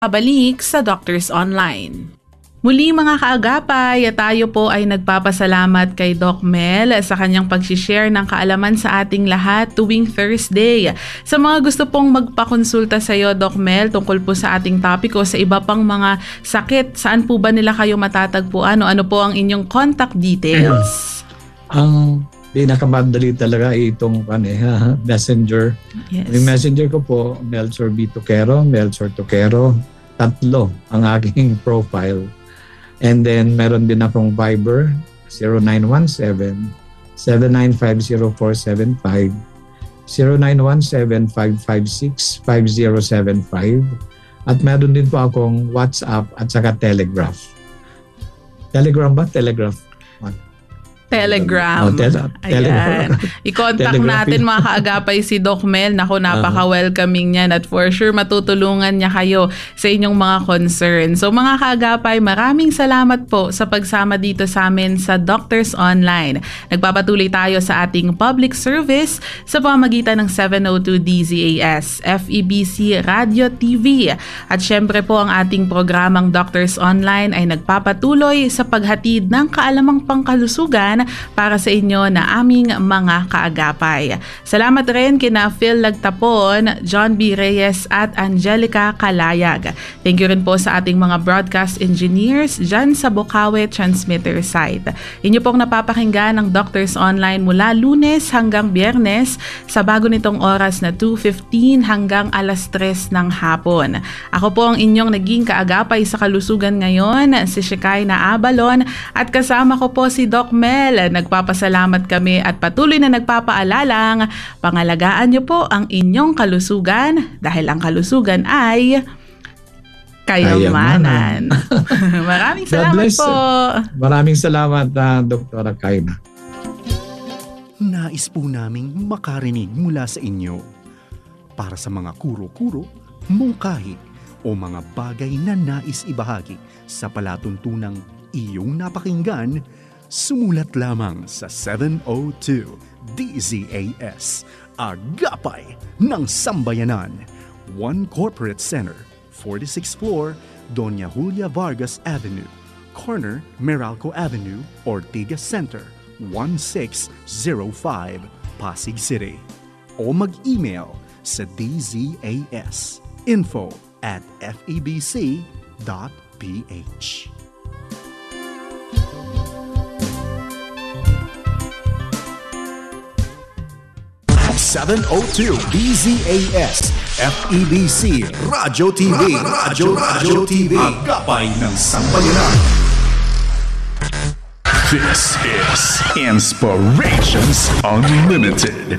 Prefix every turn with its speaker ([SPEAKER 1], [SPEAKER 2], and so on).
[SPEAKER 1] Pabalik sa Doctors Online. Muli mga kaagapay, tayo po ay nagpapasalamat kay Doc Mel sa kanyang pag-share ng kaalaman sa ating lahat tuwing Thursday. Sa mga gusto pong magpakonsulta sa iyo, Doc Mel, tungkol po sa ating topic o sa iba pang mga sakit, saan po ba nila kayo matatagpuan o ano po ang inyong contact details?
[SPEAKER 2] Ang pinakamadali talaga ay itong messenger.
[SPEAKER 1] Yes.
[SPEAKER 2] Yung messenger ko po, Melchor B. Toquero, Melchor Toquero. 3 ang aking profile. And then meron din akong Viber 0917-7950-475, 0917-556-5075, at meron din po akong WhatsApp at saka Telegraph. Telegram ba? Telegraph.
[SPEAKER 1] Telegram. Ayan. I-contact natin mga kaagapay si Doc Mel. Naku, napaka-welcoming niyan at for sure matutulungan niya kayo sa inyong mga concerns. So mga kaagapay, maraming salamat po sa pagsama dito sa amin sa Doctors Online. Nagpapatuloy tayo sa ating public service sa pamamagitan ng 702 DZAS, FEBC Radio TV. At syempre po ang ating programang Doctors Online ay nagpapatuloy sa paghatid ng kaalamang pangkalusugan para sa inyo na aming mga kaagapay. Salamat rin kina Phil Lagtapon, John B. Reyes at Angelica Kalayag. Thank you rin po sa ating mga broadcast engineers dyan sa Bocaue Transmitter Site. Inyo pong napapakinggan ng Doctors Online mula Lunes hanggang Biyernes sa bago nitong oras na 2:15 hanggang 3:00 ng hapon. Ako po ang inyong naging kaagapay sa kalusugan ngayon, si Shekinah Abalon, at kasama ko po si Doc Mel. Nagpapasalamat kami at patuloy na nagpapaalalang pangalagaan niyo po ang inyong kalusugan dahil ang kalusugan ay kayamanan. Maraming salamat po.
[SPEAKER 2] Maraming salamat, Dr. Kaina.
[SPEAKER 3] Nais po naming makarinig mula sa inyo para sa mga kuro-kuro, mungkahi o mga bagay na nais ibahagi sa palatuntunang iyong napakinggan. Sumulat lamang sa 702 DZAS, Agapay ng Sambayanan, 1 Corporate Center, 46th floor, Doña Julia Vargas Avenue, corner Meralco Avenue, Ortigas Center, 1605, Pasig City. O mag-email sa dzas@febc.ph. 702 DZAS FEBC Radio TV. Radio TV. Agapay ng Sambayanan. This is Inspirations Unlimited.